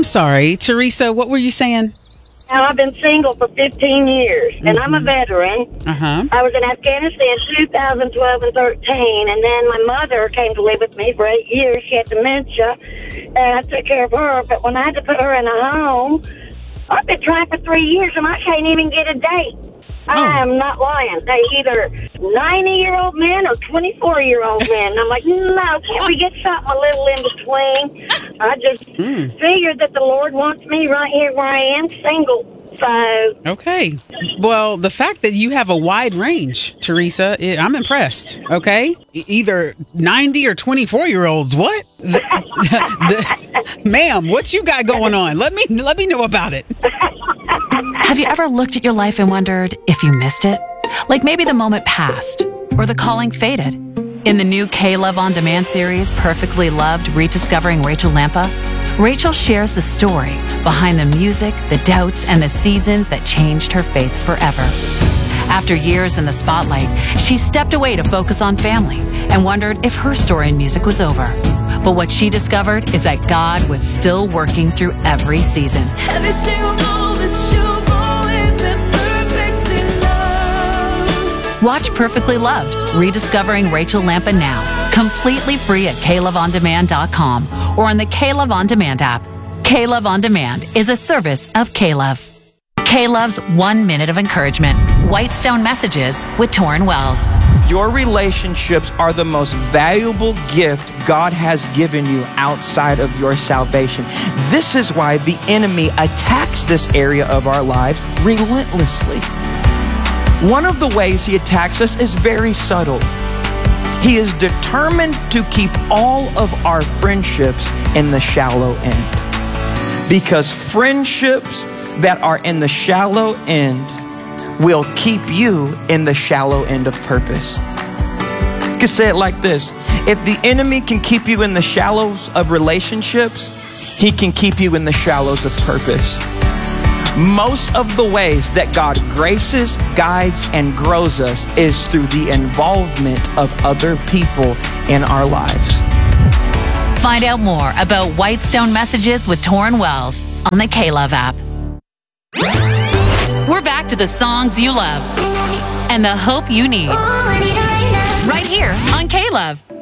sorry, Teresa, what were you saying? Now, I've been single for 15 years, and I'm a veteran. Uh-huh. I was in Afghanistan 2012 and 13, and then my mother came to live with me for 8 years. She had dementia, and I took care of her. But when I had to put her in a home, I've been trying for 3 years, and I can't even get a date. I am not lying. They either 90-year-old men or 24-year-old men. And I'm like, no, can't we get something a little in between? I just figured that the Lord wants me right here where I am, single. So. Okay. Well, the fact that you have a wide range, Teresa, I'm impressed. Okay. Either 90 or 24-year-olds. What? Ma'am, what you got going on? Let me know about it. Have you ever looked at your life and wondered if you missed it? Like maybe the moment passed or the calling faded. In the new K-Love On Demand series, Perfectly Loved, Rediscovering Rachel Lampa, Rachel shares the story behind the music, the doubts, and the seasons that changed her faith forever. After years in the spotlight, she stepped away to focus on family and wondered if her story in music was over. But what she discovered is that God was still working through every season. Every single moment you've always been perfectly loved. Watch Perfectly Loved, Rediscovering Rachel Lampa now, completely free at KLoveOnDemand.com or on the K-Love On Demand app. K-Love On Demand is a service of K-Love. K-Love's 1 minute of encouragement. Whitestone Messages with Torrin Wells. Your relationships are the most valuable gift God has given you outside of your salvation. This is why the enemy attacks this area of our lives relentlessly. One of the ways he attacks us is very subtle. He is determined to keep all of our friendships in the shallow end. Because friendships that are in the shallow end will keep you in the shallow end of purpose. You can say it like this: if the enemy can keep you in the shallows of relationships, he can keep you in the shallows of purpose. Most of the ways that God graces, guides, and grows us is through the involvement of other people in our lives. Find out more about Whitestone Messages with Torrin Wells on the K-Love app. We're back to the songs you love and the hope you need. Right here on K-Love.